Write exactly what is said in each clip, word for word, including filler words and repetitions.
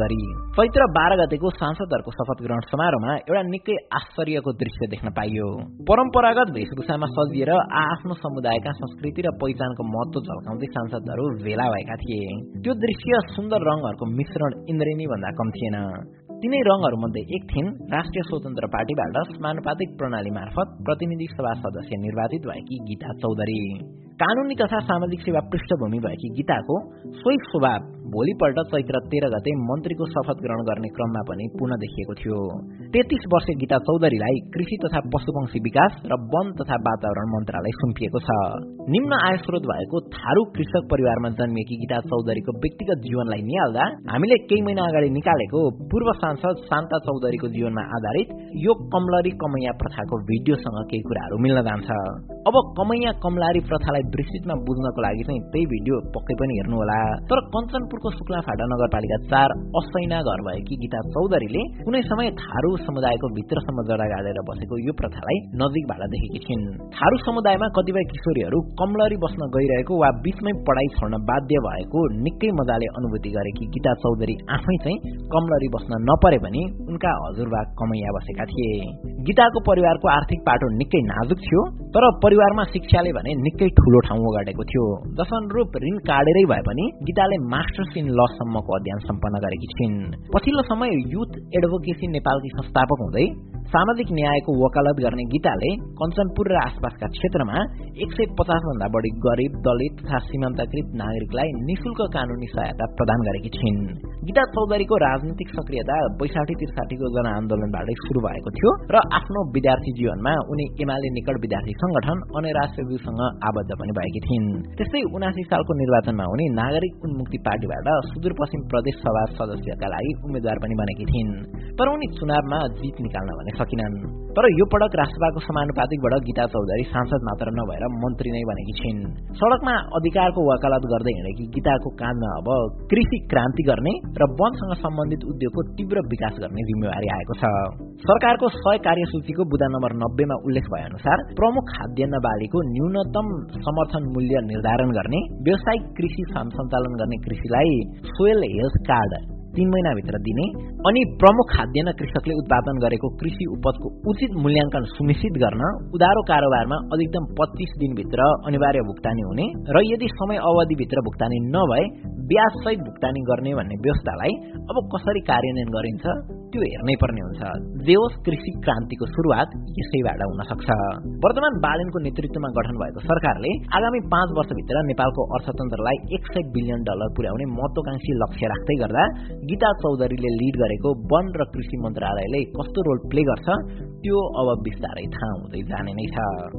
चौधरी। चैत्र बाह्र गतेको सांसदहरूको शपथ ग्रहण समारोहमा एउटा निकै आश्चर्यको दृश्य देख्न पाइयो। परम्परागत वेशभूषामा सजिएर आफ्नो समुदायका संस्कृति र पहिचानको महत्व झल्काउँदै सांसदहरू भेला भएका थिए। त्यो दृश्य सुन्दर रङहरूको मिश्रण इन्द्रेणी भन्दा कम थिएन। तीनै रङहरूमध्ये एक थिइन् राष्ट्रिय स्वतन्त्र पार्टीबाट समानुपातिक प्रणाली मार्फत प्रतिनिधि सभा सदस्य निर्वाचित भएकी गीता चौधरी। कानूनी तथा सामाजिक सेवा पृष्ठभूमि भएकी गीताको सोही स्वभाव भोलिपल्ट चैत्र तेह्र गते मन्त्रीको शपथ ग्रहण गर्ने क्रममा पनि पुनः देखिएको थियो। तेत्तीस वर्षीय गीता चौधरीलाई कृषि तथा पशुपक्षी विकास र वन तथा वातावरण मन्त्रालय सुम्पिएको छ। निम्न आय स्रोत भएको थारू कृषक परिवारमा जन्मिएकी गीता चौधरीको व्यक्तिगत जीवनलाई निहाल्दा हामीले केही महिना अगाडि निकालेको पूर्व सांसद शान्ता चौधरीको जीवनमा आधारित यो कमलरी कमैया प्रथाको भिडियोसँग केही कुराहरू मिल्न जान्छ। अब कमैया कमलारी प्रथालाई विस्तृतमा बुझ्नको लागि चाहिँ त्यही भिडियो पक्कै पनि हेर्नुहोला। तर कञ्चनपुरको शुक्लाफाटा नगरपालिका चार असैना घर भएकी गीता चौधरीले कुनै समय थारू समुदायको भित्रसम्म जडा गाडेर बसेको यो प्रथालाई नजिकबाट देखेकी छिन्। थारू समुदायमा कतिपय किशोरीहरू कमलरी बस्न गइरहेको वा बीचमै पढाइ छोड्न बाध्य भएको निकै मजाले अनुभूति गरेकी गीता चौधरी आफै चाहिँ कमलरी बस्न नपरे पनि उनका हजुरबा कमैया बसेका थिए। गीताको परिवारको आर्थिक पाटो निकै नाजुक थियो, तर परिवारमा शिक्षाले भने निकै ठूलो ठाउँ ओगटेको थियो। जसअनुरूप ऋण काटेरै भए पनि गीताले मास्टर्स इन ल सम्मको अध्ययन सम्पन्न गरेकी छिन्। पछिल्लो समय युथ एडभोकेसी नेपालकी संस्थापक हुँदै सामाजिक न्यायको वकालत गर्ने गीताले कञ्चनपुर र आसपासका क्षेत्रमा एक सय पचास भन्दा बढी गरिब, दलित तथा सीमान्तकृत नागरिकलाई निशुल्क कानूनी सहायता प्रदान गरेकी छिन्। गीता चौधरीको राजनीतिक सक्रियता बैसाठी त्रिसाठीको जनआन्दोलनबाटै सुरु भएको थियो र आफ्नो विद्यार्थी जीवनमा उनी एमाले निकट विद्यार्थी संगठन अनेरासेसँग आबद्ध पनि भएकी थिइन्। त्यस्तै उनासी सालको निर्वाचनमा उनी नागरिक उन्मुक्ति पार्टीबाट सुदूरपश्चिम प्रदेश सभा सदस्यका लागि उम्मेद्वार पनि बनेकी थिइन्। तर उनी चुनावमा जित निकाल्न भने सकिनन्। तर यो पटक राष्ट्रसभाको समानुपातिकबाट गीता चौधरी सांसद मात्र नभएर मन्त्री नै बनेकी छिन्। सडकमा अधिकारको वकालत गर्दै हिँडेकी गीताको काँधमा अब कृषि क्रान्ति गर्ने र वनसँग सम्बन्धित उद्योगको तीव्र विकास गर्ने जिम्मेवारी आएको छ। सरकारको सय कार्यसूचीको बुँदा नम्बर नब्बेमा उल्लेख भए अनुसार प्रमुख खाद्यान्न बालीको न्यूनतम समर्थन मूल्य निर्धारण गर्ने, व्यावसायिक कृषि फार्म सञ्चालन गर्ने कृषिलाई सोयल हेल्थ कार्ड तीन महिनाभित्र दिने अनि प्रमुख खाद्यान्न कृषकले उत्पादन गरेको कृषि उपजको उचित मूल्याङ्कन सुनिश्चित गर्न उधारो कारोबारमा अधिकतम पच्चीस दिनभित्र अनिवार्य भुक्तानी हुने र यदि समय अवधिभित्र भुक्तानी नभए ब्याज सहित भुक्तानी गर्ने भन्ने व्यवस्थालाई अब कसरी कार्यान्वयन गरिन्छ त्यो हेर्नै पर्ने हुन्छ। जे होस् कृषि क्रान्तिको सुरुवात यसैबाट हुन सक्छ। वर्तमान बालेनको नेतृत्वमा गठन भएको सरकारले आगामी पाँच वर्षभित्र नेपालको अर्थतन्त्रलाई एक सय बिलियन डलर पुर्याउने महत्वाकांक्षी लक्ष्य राख्दै गर्दा गीता चौधरीले लिड गरेको वन र कृषि मन्त्रालयले कस्तो रोल प्ले गर्छ त्यो अब बिस्तारै थाहा हुँदै जाने नै छ।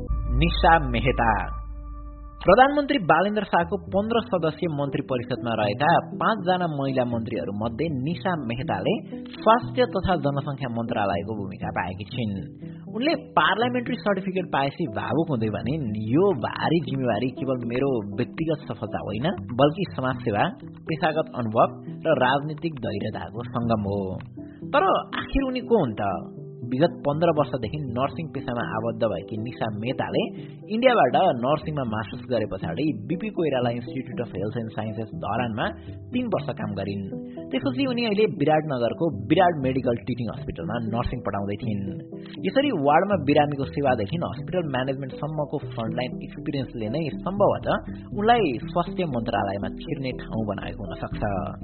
निशा मेहता प्रधानमन्त्री बालेन्द्र शाहको पन्ध्र सदस्यीय मन्त्री परिषदमा रहेका पाँचजना महिला मन्त्रीहरू मध्ये निशा मेहताले स्वास्थ्य तथा जनसङ्ख्या मन्त्रालयको भूमिका पाएकी छिन्। उनले पार्लियामेन्ट्री सर्टिफिकेट पाएपछि भावुक हुँदै भने यो भारी जिम्मेवारी केवल मेरो व्यक्तिगत सफलता होइन बल्कि समाजसेवा, पेशागत अनुभव र राजनीतिक धैर्यताको संगम हो। तर आखिर उनी को हुन् त? विगत पन्ध्र वर्षदेखि नर्सिङ पेसामा आबद्ध भएकी निशा मेहताले इन्डियाबाट नर्सिङमा मास्टर्स गरे पछाडि BP Koirala institute of health and sciences धरानमा तीन वर्ष काम गरिन्। त्यसपछि उनी अहिले विराटनगरको विराट मेडिकल टिचिङ हस्पिटलमा नर्सिङ पढाउँदै थिइन्। यसरी वार्डमा बिरामीको सेवादेखि हस्पिटल म्यानेजमेन्टसम्मको फ्रन्टलाइन एक्सपिरियन्सले नै सम्भवतः उनलाई स्वास्थ्य मन्त्रालयमा छिर्ने ठाउँ बनाएको हुन सक्छ।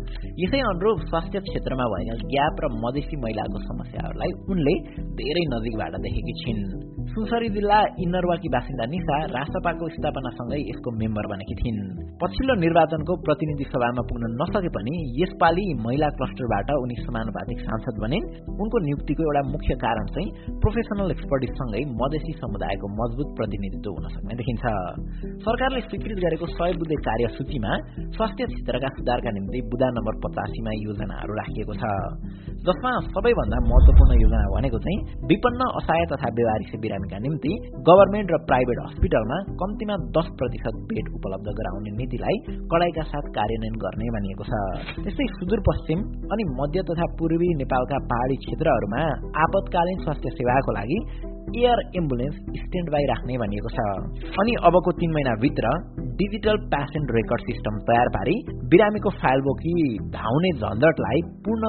यसै अनुरूप स्वास्थ्य क्षेत्रमा भएका ग्याप र मधेसी महिलाको समस्याहरूलाई उनले धेरै नजिकबाट देखेकी छिन्। सुनसरी जिल्ला इन्नरवाकी बासिन्दा निशा राष्ट्रपाको स्थापनासँगै यसको मेम्बर बनेकी थिइन्। पछिल्लो निर्वाचनको प्रतिनिधि सभामा पुग्न नसके पनि यसपालि महिला क्लस्टरबाट उनी समानुपातिक सांसद बनिन्। उनको नियुक्तिको एउटा मुख्य कारण चाहिँ प्रोफेसनल एक्सपर्टिजसँगै मधेसी समुदायको मजबुत प्रतिनिधित्व हुन सक्ने देखिन्छ। सरकारले स्वीकृत गरेको सय बुँदे कार्यसूचीमा स्वास्थ्य क्षेत्रका सुधारका निम्ति बुँदा नम्बर पचासीमा योजनाहरू राखिएको छ, जसमा सबैभन्दा महत्वपूर्ण योजना भनेको चाहिँ विपन्न, असहाय तथा बेवारिसे बिरामीका निम्ति गभर्नमेन्ट र प्राइभेट हस्पिटलमा कम्तीमा दस प्रतिशत बेड उपलब्ध गराउने नीतिलाई कडाइका साथ कार्यान्वयन गर्ने भनिएको छ। त्यस्तै सुदूरपश्चिम अनि मध्य तथा पूर्वी नेपालका पहाडी क्षेत्रहरूमा आपतकालीन स्वास्थ्य सेवाको लागि एयर एम्बुलेन्स स्ट्यान्ड बाई राख्ने भनिएको छ। अनि अबको तीन महिनाभित्र डिजिटल पेसेन्ट रेकर्ड सिस्टम तयार पारी बिरामीको फाइल बोकी धाउने झन्झटलाई पूर्ण